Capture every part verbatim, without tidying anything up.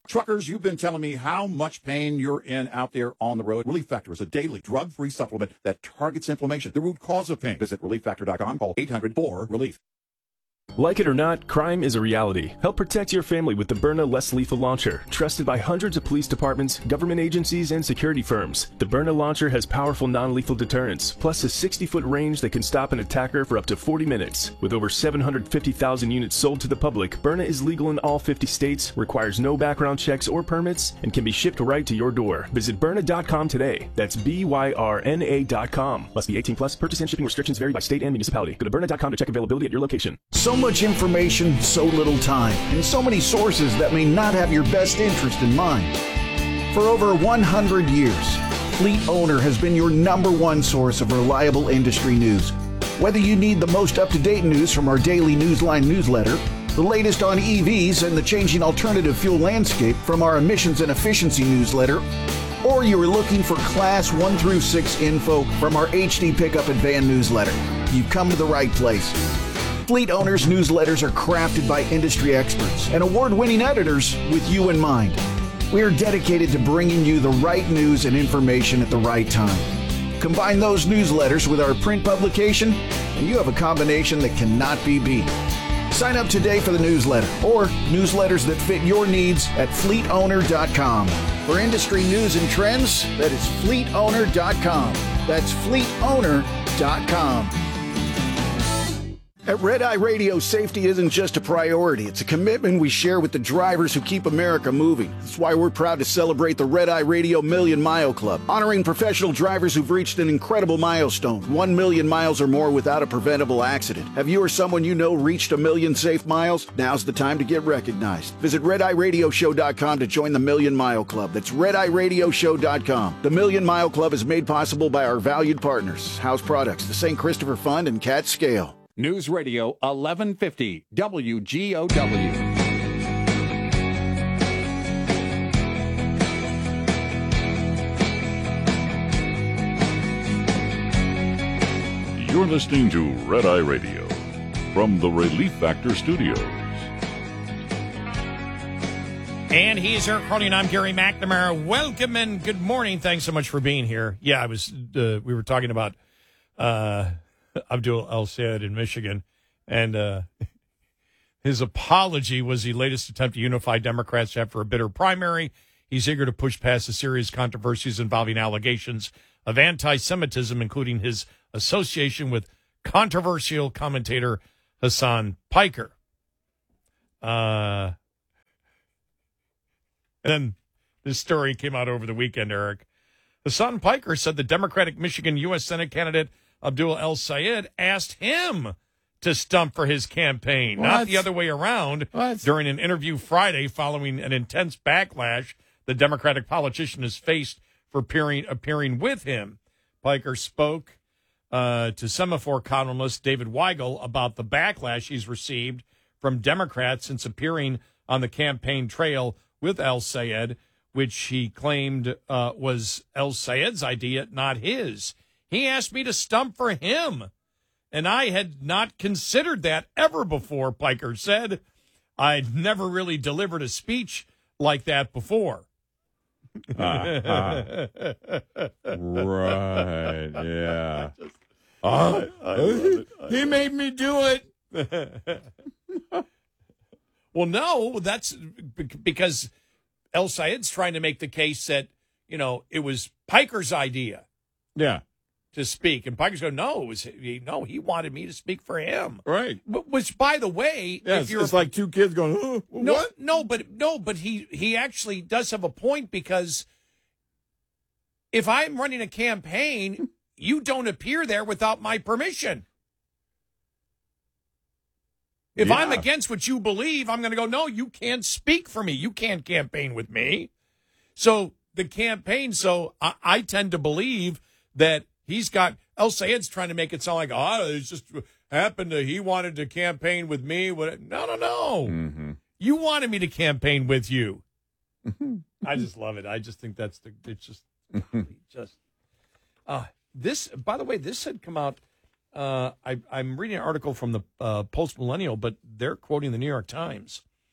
Truckers, you've been telling me how much pain you're in out there on the road. Relief Factor is a daily drug-free supplement that targets inflammation, the root cause of pain. Visit relief factor dot com. Call eight hundred four relief. Like it or not, crime is a reality. Help protect your family with the Byrna Less Lethal Launcher, trusted by hundreds of police departments, government agencies, and security firms. The Byrna launcher has powerful non-lethal deterrence, plus a sixty-foot range that can stop an attacker for up to forty minutes. With over seven hundred fifty thousand units sold to the public, Byrna is legal in all fifty states, requires no background checks or permits, and can be shipped right to your door. Visit Byrna dot com today. That's B Y R N A dot com. Must be eighteen plus. Purchase and shipping restrictions vary by state and municipality. Go to Byrna dot com to check availability at your location. So much information, so little time, and so many sources that may not have your best interest in mind. For over one hundred years, Fleet Owner has been your number one source of reliable industry news. Whether you need the most up-to-date news from our daily Newsline newsletter, the latest on E Vs and the changing alternative fuel landscape from our emissions and efficiency newsletter, or you are looking for Class one through six info from our H D Pickup and Van newsletter, you've come to the right place. Fleet Owners newsletters are crafted by industry experts and award-winning editors with you in mind. We are dedicated to bringing you the right news and information at the right time. Combine those newsletters with our print publication, and you have a combination that cannot be beat. Sign up today for the newsletter or newsletters that fit your needs at fleet owner dot com. For industry news and trends, that is fleet owner dot com. That's fleet owner dot com. At Red Eye Radio, safety isn't just a priority. It's a commitment we share with the drivers who keep America moving. That's why we're proud to celebrate the Red Eye Radio Million Mile Club, honoring professional drivers who've reached an incredible milestone, one million miles or more without a preventable accident. Have you or someone you know reached a million safe miles? Now's the time to get recognized. Visit red eye radio show dot com to join the Million Mile Club. That's red eye radio show dot com. The Million Mile Club is made possible by our valued partners, House Products, the Saint Christopher Fund, and Cat Scale. News Radio eleven fifty W G O W. You're listening to Red Eye Radio from the Relief Factor Studios. And he's Eric Crowley, and I'm Gary McNamara. Welcome and good morning. Thanks so much for being here. Yeah, I was. Uh, we were talking about uh, Abdul El-Sayed in Michigan, and uh, his apology was the latest attempt to unify Democrats after a bitter primary. He's eager to push past the serious controversies involving allegations of anti-Semitism, including his association with controversial commentator Hassan Piker. Uh, and then this story came out over the weekend, Eric. Hassan Piker said the Democratic Michigan U S Senate candidate Abdul El-Sayed asked him to stump for his campaign, what? Not the other way around. What? During an interview Friday following an intense backlash the Democratic politician has faced for appearing, appearing with him. Piker spoke uh, to Semaphore columnist David Weigel about the backlash he's received from Democrats since appearing on the campaign trail with El-Sayed, which he claimed uh, was El-Sayed's idea, not his. He asked me to stump for him, and I had not considered that ever before, Piker said. I'd never really delivered a speech like that before. uh, uh, right, yeah. Uh, he made me do it. Well, no, that's because El-Sayed's trying to make the case that, you know, it was Piker's idea. Yeah. To speak, and Piker's going, no, it was he, no, he wanted me to speak for him, right? Which, by the way, yeah, if it's, you're it's like two kids going, oh, what? No, no, but no, but he he actually does have a point, because if I'm running a campaign, you don't appear there without my permission. If yeah. I'm against what you believe, I'm going to go, no, you can't speak for me. You can't campaign with me. So the campaign, so I, I tend to believe that he's got, El-Sayed's trying to make it sound like, oh, it just happened to, he wanted to campaign with me. What? No, no, no. Mm-hmm. You wanted me to campaign with you. I just love it. I just think that's the, it's just, just, uh, this, by the way, this had come out, uh, I, I'm reading an article from the uh, Post Millennial, but they're quoting the New York Times.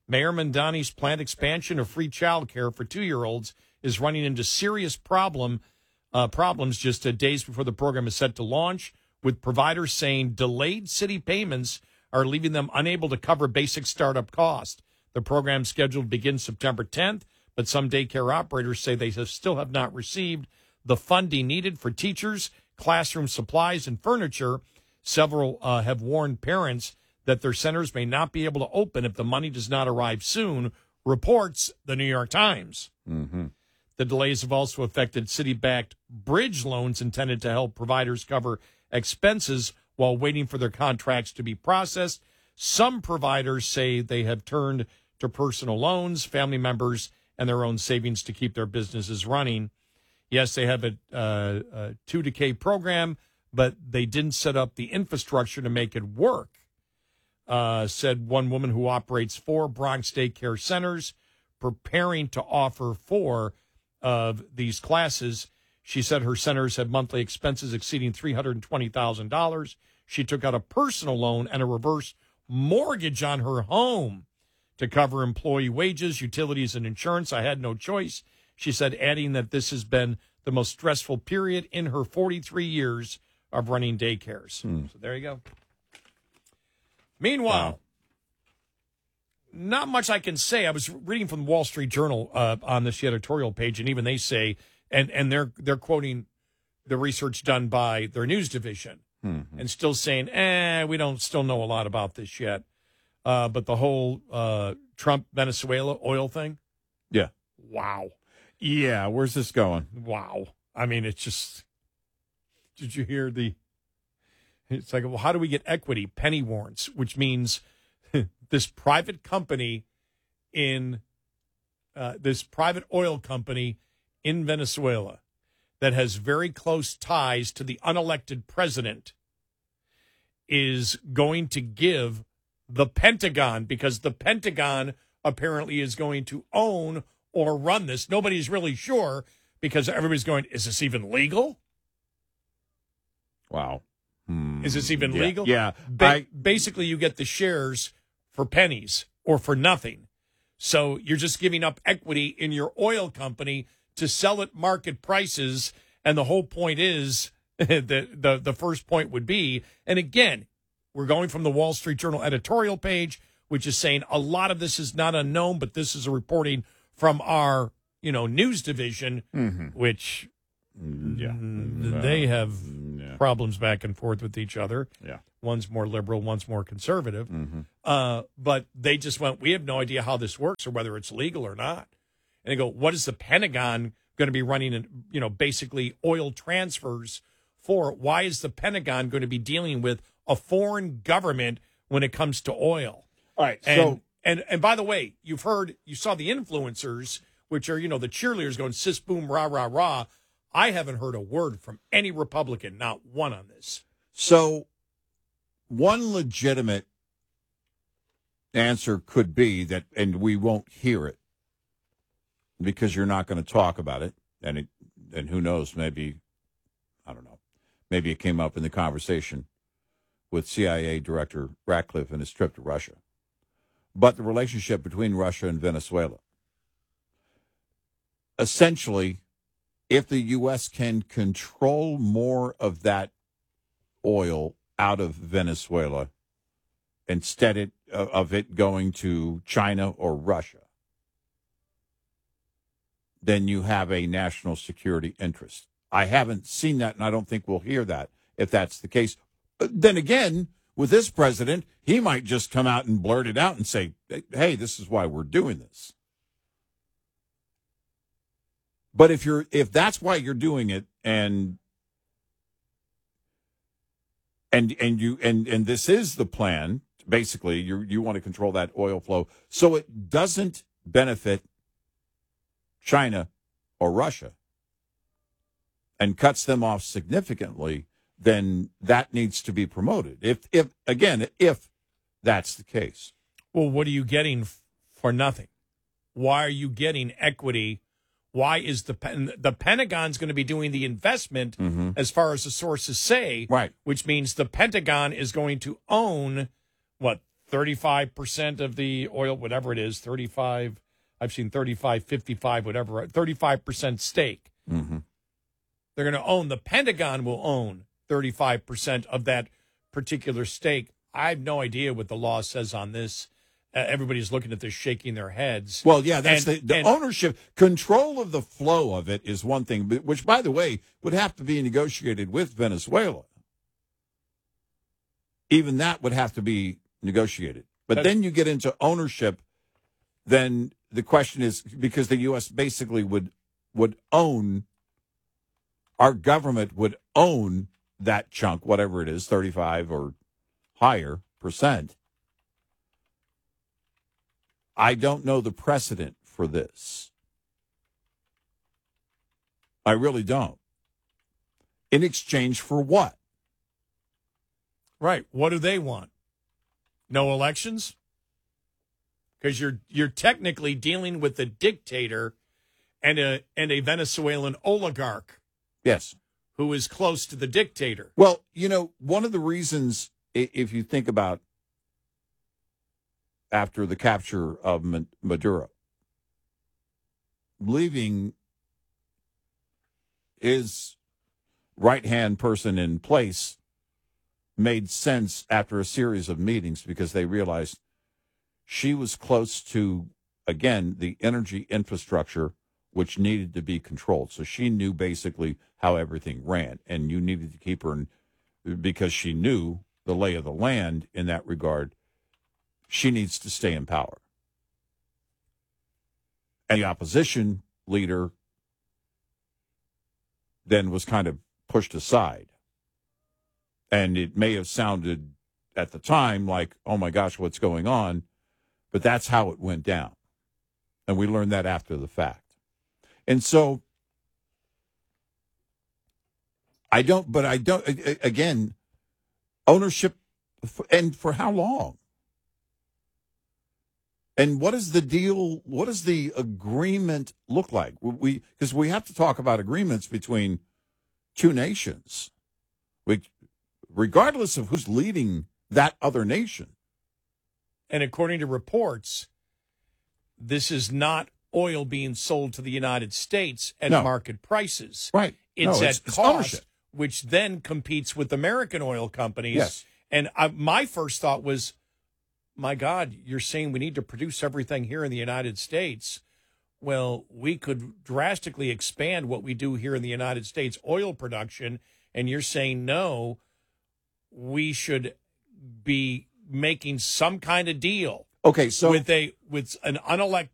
Mayor Mamdani's planned expansion of free childcare for two-year-olds is running into serious problem uh, problems just uh, days before the program is set to launch, with providers saying delayed city payments are leaving them unable to cover basic startup costs. The program scheduled to begin September tenth, but some daycare operators say they have still have not received the funding needed for teachers, classroom supplies, and furniture. Several uh, have warned parents that their centers may not be able to open if the money does not arrive soon, reports the New York Times. Mm-hmm. The delays have also affected city-backed bridge loans intended to help providers cover expenses while waiting for their contracts to be processed. Some providers say they have turned to personal loans, family members, and their own savings to keep their businesses running. Yes, they have a, uh, a two to K program, but they didn't set up the infrastructure to make it work, uh, said one woman who operates four Bronx daycare centers, preparing to offer four of these classes. She said her centers had monthly expenses exceeding three hundred twenty thousand dollars. She took out a personal loan and a reverse mortgage on her home to cover employee wages, utilities, and insurance. I had no choice, she said, adding that this has been the most stressful period in her forty-three years of running daycares. Hmm. So there you go. Meanwhile, wow. Not much I can say. I was reading from the Wall Street Journal uh, on this editorial page, and even they say, and, and they're they're quoting the research done by their news division, mm-hmm. and still saying, eh, we don't still know a lot about this yet. Uh, but the whole uh, Trump Venezuela oil thing, yeah, wow, yeah. Where's this going? Wow. I mean, it's just. Did you hear the? It's like, well, how do we get equity? Penny warrants, which means this private company in uh, this private oil company in Venezuela that has very close ties to the unelected president is going to give the Pentagon, because the Pentagon apparently is going to own or run this. Nobody's really sure, because everybody's going, is this even legal? Wow. Hmm. Is this even yeah. legal? Yeah. Ba- I, basically, you get the shares for pennies or for nothing. So you're just giving up equity in your oil company to sell at market prices. And the whole point is, the, the, the first point would be, and again, we're going from the Wall Street Journal editorial page, which is saying a lot of this is not unknown, but this is a reporting from our, you know, news division, mm-hmm. which yeah. mm, they have yeah. problems back and forth with each other. Yeah. One's more liberal, one's more conservative. Mm-hmm. Uh, but they just went, we have no idea how this works or whether it's legal or not. And they go, what is the Pentagon going to be running, in, you know, basically oil transfers for? Why is the Pentagon going to be dealing with a foreign government when it comes to oil? All right. And, so, and, and by the way, you've heard, you saw the influencers, which are, you know, the cheerleaders going, sis, boom, rah, rah, rah. I haven't heard a word from any Republican, not one on this. So one legitimate answer could be that, and we won't hear it because you're not going to talk about it. And it, and who knows, maybe, I don't know, maybe it came up in the conversation with C I A Director Ratcliffe and his trip to Russia. But the relationship between Russia and Venezuela. Essentially, if the U S can control more of that oil out of Venezuela instead it, of it going to China or Russia, then you have a national security interest. I haven't seen that, and I don't think we'll hear that if that's the case. Then again, with this president, he might just come out and blurt it out and say, hey, this is why we're doing this. But if you're if that's why you're doing it, and and and you and and this is the plan, basically, you you want to control that oil flow so it doesn't benefit China or Russia and cuts them off significantly, then that needs to be promoted. If if again, if that's the case. Well, what are you getting for nothing? Why are you getting equity? Why is the the Pentagon's going to be doing the investment, mm-hmm. as far as the sources say, right? Which means the Pentagon is going to own what thirty-five percent of the oil, whatever it is, thirty-five, I've seen thirty-five, fifty-five, whatever, thirty-five percent stake. Mm-hmm. They're going to own, the Pentagon will own thirty-five percent of that particular stake. I have no idea what the law says on this. Uh, everybody's looking at this, shaking their heads. Well, yeah, that's And- the, the and- ownership. Control of the flow of it is one thing, but- which, by the way, would have to be negotiated with Venezuela. Even that would have to be negotiated. But That's- then you get into ownership, then the question is, because the U S basically would would own, our government would own that chunk, whatever it is, thirty-five or higher percent. I don't know the precedent for this. I really don't. In exchange for what? Right. What do they want? No elections? Because you're you're technically dealing with a dictator and a and a Venezuelan oligarch Yes. who is close to the dictator. Well, you know, one of the reasons, i- if you think about after the capture of Ma- Maduro, leaving his right-hand person in place made sense after a series of meetings because they realized she was close to, again, the energy infrastructure which needed to be controlled. So she knew basically how everything ran, and you needed to keep her in, because she knew the lay of the land in that regard. She needs to stay in power. And the opposition leader then was kind of pushed aside. And it may have sounded at the time like, oh my gosh, what's going on? But that's how it went down. And we learned that after the fact. And so I don't, but I don't, again, ownership, and for how long? And what is the deal? What does the agreement look like? We, because we have to talk about agreements between two nations, which, regardless of who's leading that other nation. And according to reports, this is not oil being sold to the United States at No. market prices. Right. It's No, at it's- it's cost, ownership. which then competes with American oil companies. Yes. And I, my first thought was, my God, you're saying we need to produce everything here in the United States. Well, we could drastically expand what we do here in the United States oil production. And you're saying, no, we should be making some kind of deal Okay, so with a with an unelected